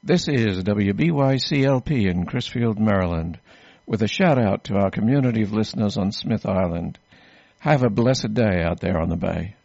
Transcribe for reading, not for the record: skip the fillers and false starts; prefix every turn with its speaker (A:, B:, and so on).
A: This is WBYCLP in Crisfield, Maryland, with a shout-out to our community of listeners on Smith Island. Have a blessed day out there on the bay.